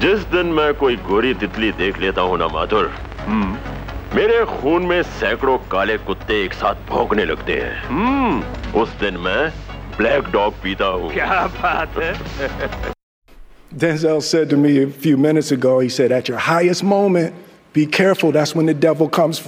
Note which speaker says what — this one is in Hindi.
Speaker 1: जिस दिन मैं कोई गोरी तितली देख लेता हूँ ना माधुर, मेरे खून में सैकड़ों काले कुत्ते एक साथ भौंकने लगते हैं। उस दिन मैं ब्लैक डॉग पीता हूँ।
Speaker 2: क्या बात है?
Speaker 3: Denzel said to me a few minutes ago, he said, at your highest moment, be careful, that's when the devil comes for